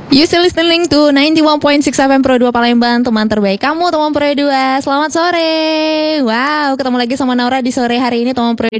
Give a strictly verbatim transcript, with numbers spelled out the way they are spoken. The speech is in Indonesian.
You still listening to ninety-one point six F M Pro dua Palembang, teman terbaik kamu, teman Pro dua. Selamat sore. Wow, ketemu lagi sama Naura di sore hari ini, teman Pro